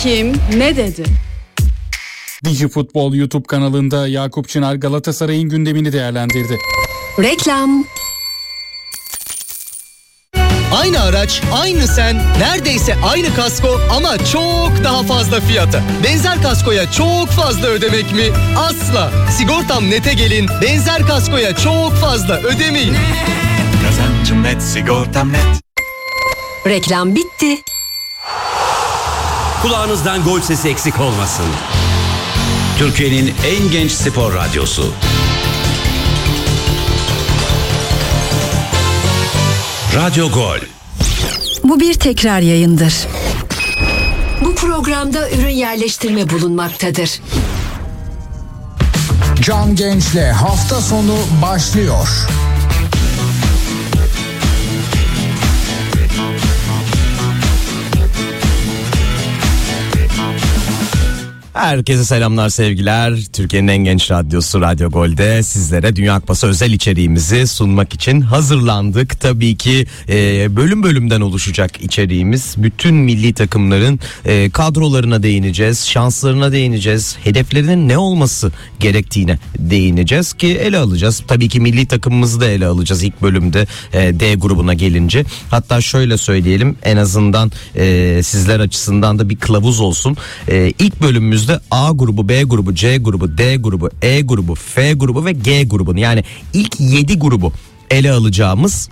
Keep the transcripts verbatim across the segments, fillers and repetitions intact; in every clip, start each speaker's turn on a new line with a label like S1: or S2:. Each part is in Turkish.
S1: kim ne dedi?
S2: Dijifutbol YouTube kanalında Yakup Çınar Galatasaray'ın gündemini değerlendirdi.
S3: Reklam.
S4: Aynı araç, aynı sen, neredeyse aynı kasko ama çok daha fazla fiyata. Benzer kaskoya çok fazla ödemek mi? Asla. Sigortam Net'e gelin, benzer kaskoya çok fazla ödemeyin.
S5: Kazancım net, sigortam net.
S3: Reklam bitti.
S6: Kulağınızdan gol sesi eksik olmasın. Türkiye'nin en genç spor radyosu. Radyo Gol.
S3: Bu bir tekrar yayındır. Bu programda ürün yerleştirme bulunmaktadır.
S7: Can Genç'le hafta sonu başlıyor.
S8: Herkese selamlar, sevgiler. Türkiye'nin en genç radyosu Radyo Gol'de sizlere Dünya Kupası özel içeriğimizi sunmak için hazırlandık. Tabii ki e, bölüm bölümden oluşacak içeriğimiz. Bütün milli takımların e, kadrolarına değineceğiz, şanslarına değineceğiz, hedeflerinin ne olması gerektiğine değineceğiz ki ele alacağız. Tabii ki milli takımımızı da ele alacağız ilk bölümde e, D grubuna gelince. Hatta şöyle söyleyelim, en azından e, sizler açısından da bir kılavuz olsun. E, ilk bölümümüzde A grubu, B grubu, C grubu, D grubu, E grubu, F grubu ve G grubunu, yani ilk yedi grubu ele alacağımız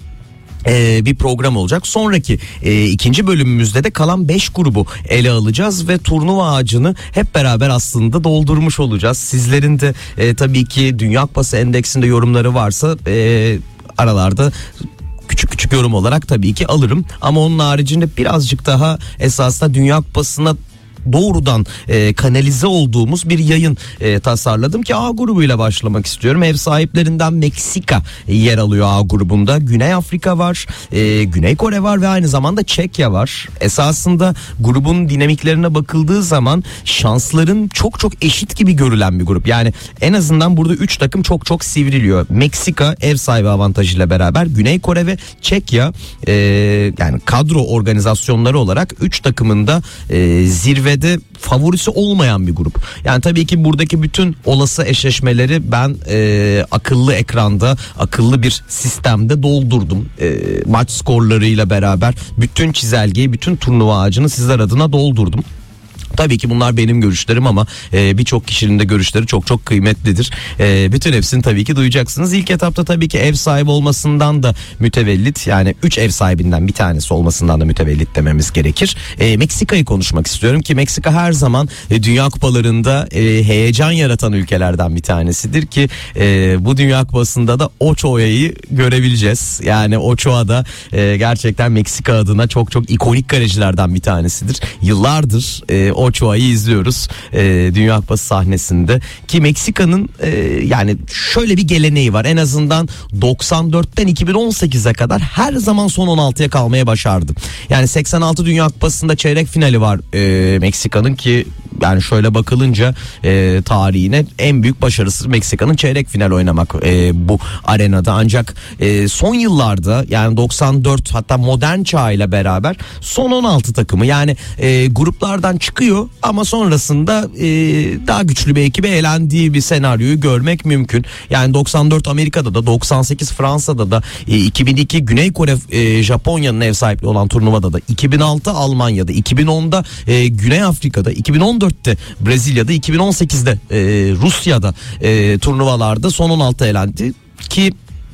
S8: Ee, bir program olacak. Sonraki e, ikinci bölümümüzde de kalan beş grubu ele alacağız ve turnuva ağacını hep beraber aslında doldurmuş olacağız. Sizlerin de e, tabii ki Dünya Kupası endeksinde yorumları varsa e, aralarda küçük küçük yorum olarak tabii ki alırım. Ama onun haricinde birazcık daha esasında Dünya Kupası'na doğrudan e, kanalize olduğumuz bir yayın e, tasarladım ki A grubuyla başlamak istiyorum. Ev sahiplerinden Meksika yer alıyor A grubunda. Güney Afrika var, e, Güney Kore var ve aynı zamanda Çekya var. Esasında grubun dinamiklerine bakıldığı zaman şansların çok çok eşit gibi görülen bir grup. Yani en azından burada üç takım çok çok sivriliyor. Meksika ev sahibi avantajıyla beraber Güney Kore ve Çekya e, yani kadro organizasyonları olarak üç takımın da e, zirve de favorisi olmayan bir grup. Yani tabii ki buradaki bütün olası eşleşmeleri ben e, akıllı ekranda, akıllı bir sistemde doldurdum. E, maç skorlarıyla beraber bütün çizelgeyi, bütün turnuva ağacını sizler adına doldurdum. Tabii ki bunlar benim görüşlerim ama e, birçok kişinin de görüşleri çok çok kıymetlidir. E, bütün hepsini tabii ki duyacaksınız. İlk etapta tabii ki ev sahibi olmasından da mütevellit, yani üç ev sahibinden bir tanesi olmasından da mütevellit dememiz gerekir. E, Meksika'yı konuşmak istiyorum ki Meksika her zaman e, Dünya Kupalarında e, heyecan yaratan ülkelerden bir tanesidir ki e, bu Dünya Kupası'nda da Ochoa'yı görebileceğiz. Yani Ochoa da e, gerçekten Meksika adına çok çok ikonik kalecilerden bir tanesidir. Yıllardır e, Ochoa'yı izliyoruz e, Dünya Kupası sahnesinde ki Meksika'nın e, yani şöyle bir geleneği var, en azından doksan dörtten iki bin on sekize kadar her zaman son on altıya kalmaya başardı. Yani seksen altı Dünya Kupası'nda çeyrek finali var e, Meksika'nın ki yani şöyle bakılınca e, tarihine en büyük başarısı Meksika'nın çeyrek final oynamak e, bu arenada. Ancak e, son yıllarda yani doksan dört hatta modern çağ ile beraber son on altı takımı yani e, gruplardan çıkıyor ama sonrasında e, daha güçlü bir ekibe elendiği bir senaryoyu görmek mümkün. Yani doksan dört Amerika'da da, doksan sekiz Fransa'da da, e, iki bin iki Güney Kore e, Japonya'nın ev sahipliği olan turnuvada da, iki bin altı Almanya'da, iki bin onda e, Güney Afrika'da, iki bin on dörtte Brezilya'da, iki bin on sekizde e, Rusya'da e, turnuvalarda son on altı elendi ki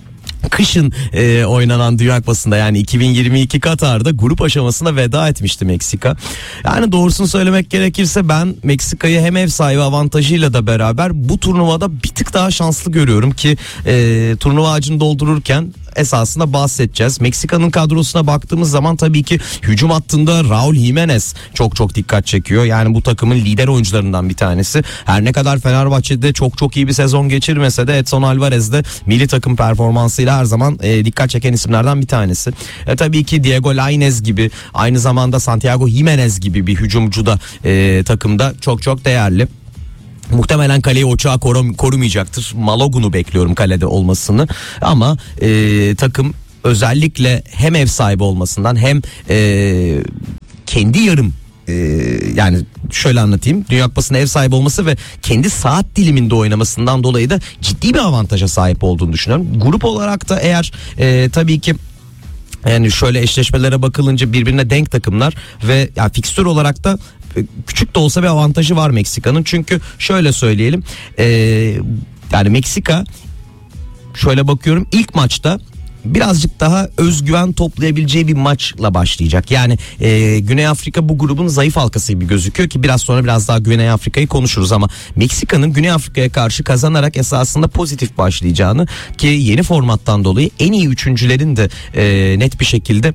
S8: kışın e, oynanan Dünya Kupası'nda yani iki bin yirmi iki Katar'da grup aşamasına veda etmişti Meksika. Yani doğrusunu söylemek gerekirse ben Meksika'yı hem ev sahibi avantajıyla da beraber bu turnuvada bir tık daha şanslı görüyorum ki e, turnuva ağacını doldururken esasında bahsedeceğiz. Meksika'nın kadrosuna baktığımız zaman tabii ki hücum hattında Raul Jimenez çok çok dikkat çekiyor. Yani bu takımın lider oyuncularından bir tanesi. Her ne kadar Fenerbahçe'de çok çok iyi bir sezon geçirmese de Edson Alvarez de milli takım performansıyla her zaman e, dikkat çeken isimlerden bir tanesi. E, tabii ki Diego Lainez gibi, aynı zamanda Santiago Jimenez gibi bir hücumcu da e, takımda çok çok değerli. Muhtemelen kaleyi Ochoa korum, korumayacaktır. Malogun'u bekliyorum kalede olmasını. Ama e, takım özellikle hem ev sahibi olmasından hem e, kendi yarım e, yani şöyle anlatayım. Dünya Kupası'na ev sahibi olması ve kendi saat diliminde oynamasından dolayı da ciddi bir avantaja sahip olduğunu düşünüyorum. Grup olarak da eğer e, tabii ki yani şöyle eşleşmelere bakılınca birbirine denk takımlar ve yani fikstür olarak da küçük de olsa bir avantajı var Meksika'nın. Çünkü şöyle söyleyelim, e, yani Meksika, şöyle bakıyorum, ilk maçta birazcık daha özgüven toplayabileceği bir maçla başlayacak. Yani e, Güney Afrika bu grubun zayıf halkası gibi gözüküyor ki biraz sonra biraz daha Güney Afrika'yı konuşuruz ama Meksika'nın Güney Afrika'ya karşı kazanarak esasında pozitif başlayacağını, ki yeni formattan dolayı en iyi üçüncülerin de e, net bir şekilde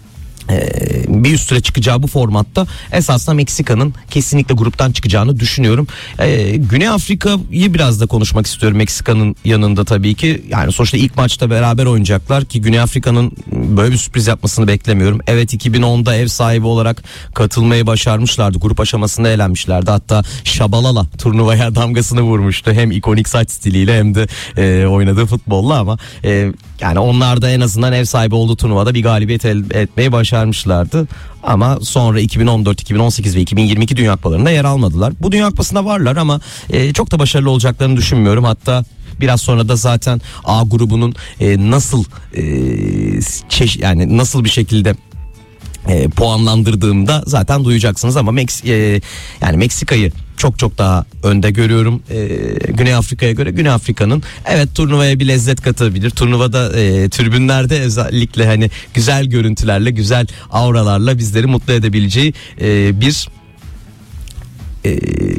S8: bir üst tura çıkacağı bu formatta esasında Meksika'nın kesinlikle gruptan çıkacağını düşünüyorum. Ee, Güney Afrika'yı biraz da konuşmak istiyorum Meksika'nın yanında tabii ki. Yani sonuçta ilk maçta beraber oynayacaklar ki Güney Afrika'nın böyle bir sürpriz yapmasını beklemiyorum. Evet, iki bin onda ev sahibi olarak katılmayı başarmışlardı. Grup aşamasında elenmişlerdi. Hatta Shabalala turnuvaya damgasını vurmuştu. Hem ikonik saç stiliyle hem de e, oynadığı futbolla ama e, yani onlar da en azından ev sahibi olduğu turnuvada bir galibiyet elde etmeyi başarmışlardı. Ama sonra iki bin on dört, iki bin on sekiz ve iki bin yirmi iki Dünya Kupalarında yer almadılar. Bu Dünya Kupası'nda varlar ama e, çok da başarılı olacaklarını düşünmüyorum. Hatta biraz sonra da zaten A grubunun e, nasıl e, çeş- yani nasıl bir şekilde E, puanlandırdığımda zaten duyacaksınız ama Meks- e, yani Meksika'yı çok çok daha önde görüyorum e, Güney Afrika'ya göre. Güney Afrika'nın evet turnuvaya bir lezzet katabilir. Turnuvada e, tribünlerde özellikle hani güzel görüntülerle, güzel auralarla bizleri mutlu edebileceği e, bir e,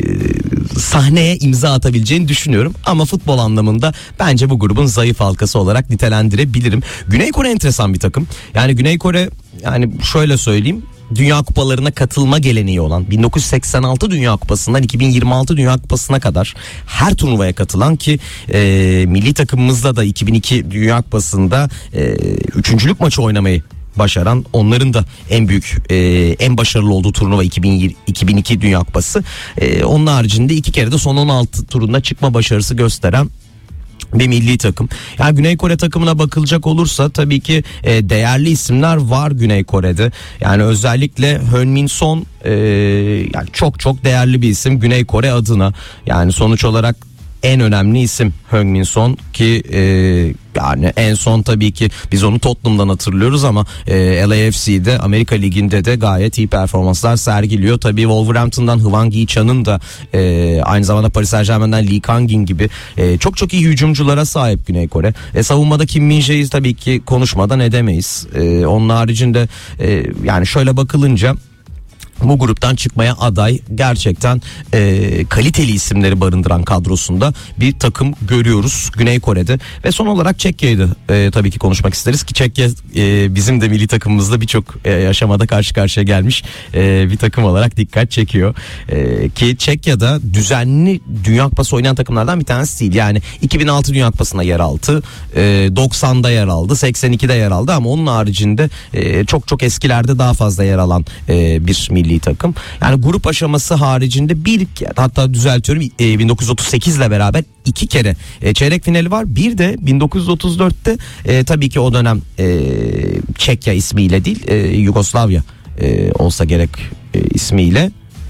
S8: sahneye imza atabileceğini düşünüyorum. Ama futbol anlamında bence bu grubun zayıf halkası olarak nitelendirebilirim. Güney Kore enteresan bir takım. Yani Güney Kore, yani şöyle söyleyeyim, Dünya Kupalarına katılma geleneği olan bin dokuz yüz seksen altı Dünya Kupası'ndan iki bin yirmi altı Dünya Kupası'na kadar her turnuvaya katılan ki e, milli takımımızda da iki bin iki Dünya Kupası'nda e, üçüncülük maçı oynamayı başaran, onların da en büyük e, en başarılı olduğu turnuva iki bin iki Dünya Kupası. E, onun haricinde iki kere de son on altı turunda çıkma başarısı gösteren bir milli takım. Yani Güney Kore takımına bakılacak olursa tabii ki e, değerli isimler var Güney Kore'de. Yani özellikle Heung-min Son e, yani çok çok değerli bir isim Güney Kore adına. Yani sonuç olarak en önemli isim Heung-min Son ki e, yani en son tabii ki biz onu Tottenham'dan hatırlıyoruz ama e, L A F C'de, Amerika Ligi'nde de gayet iyi performanslar sergiliyor. Tabii Wolverhampton'dan Hwang Hee-chan'ın da e, aynı zamanda Paris Saint-Germain'den Lee Kang-in gibi e, çok çok iyi hücumculara sahip Güney Kore. E, savunmada Kim Min-jae'yi tabii ki konuşmadan edemeyiz. E, onun haricinde e, yani şöyle bakılınca bu gruptan çıkmaya aday gerçekten e, kaliteli isimleri barındıran kadrosunda bir takım görüyoruz Güney Kore'de. Ve son olarak Çekya'yı da e, tabii ki konuşmak isteriz ki Çekya e, bizim de milli takımımızda birçok e, aşamada karşı karşıya gelmiş e, bir takım olarak dikkat çekiyor. E, ki Çekya'da düzenli Dünya Kupası oynayan takımlardan bir tanesi değil. Yani iki bin altı Dünya Kupası'na yer aldı, e, doksan'da yer aldı, seksen ikide yer aldı ama onun haricinde e, çok çok eskilerde daha fazla yer alan e, bir milli takım. Yani grup aşaması haricinde bir hatta düzeltiyorum e, bin dokuz yüz otuz sekiz ile beraber iki kere e, çeyrek finali var. Bir de bin dokuz yüz otuz dörtte e, tabii ki o dönem e, Çekya ismiyle değil e, Yugoslavya e, olsa gerek e, ismiyle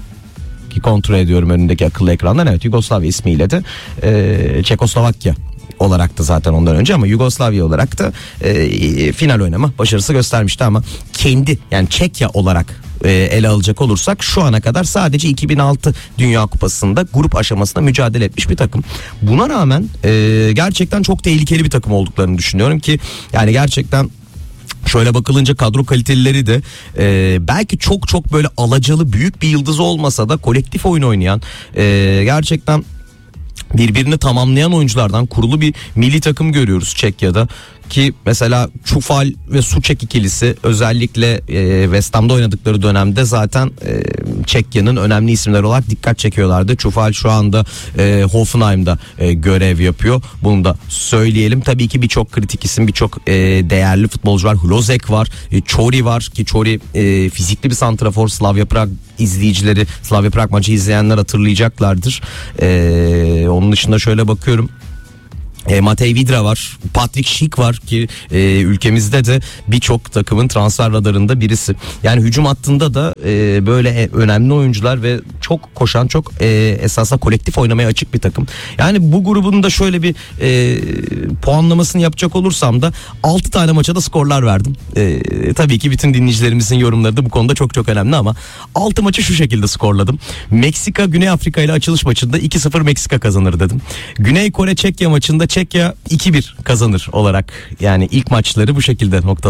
S8: ki kontrol ediyorum önündeki akıllı ekrandan, evet Yugoslavya ismiyle de e, Çekoslovakya olarak da zaten ondan önce ama Yugoslavya olarak da e, final oynama başarısı göstermişti ama kendi yani Çekya olarak e, ele alacak olursak şu ana kadar sadece iki bin altı Dünya Kupası'nda grup aşamasında mücadele etmiş bir takım. Buna rağmen e, gerçekten çok tehlikeli bir takım olduklarını düşünüyorum ki yani gerçekten şöyle bakılınca kadro kalitelileri de e, belki çok çok böyle alacalı büyük bir yıldız olmasa da kolektif oyun oynayan e, gerçekten birbirini tamamlayan oyunculardan kurulu bir milli takım görüyoruz Çekya'da. Ki mesela Çufal ve Suçek ikilisi özellikle e, West Ham'da oynadıkları dönemde zaten e, Çekya'nın önemli isimleri olarak dikkat çekiyorlardı. Çufal şu anda e, Hoffenheim'da e, görev yapıyor. Bunu da söyleyelim. Tabii ki birçok kritik isim, birçok e, değerli futbolcu var. Hlozek var, e, Chori var ki Chori e, fizikli bir santrafor. Slavia Prag izleyicileri, Slavia Prag maçı izleyenler hatırlayacaklardır. E, onun dışında şöyle bakıyorum. E, Matej Vidra var, Patrick Schick var ki e, ülkemizde de birçok takımın transfer radarında birisi. Yani hücum hattında da e, böyle önemli oyuncular ve çok koşan, çok e, esasında kolektif oynamaya açık bir takım. Yani bu grubun da şöyle bir e, puanlamasını yapacak olursam da altı tane maça da skorlar verdim. E, tabii ki bütün dinleyicilerimizin yorumları da bu konuda çok çok önemli ama altı maçı şu şekilde skorladım. Meksika Güney Afrika ile açılış maçında iki sıfır Meksika kazanır dedim. Güney Kore Çekya maçında Çekya iki bir kazanır olarak, yani ilk maçları bu şekilde noktalar.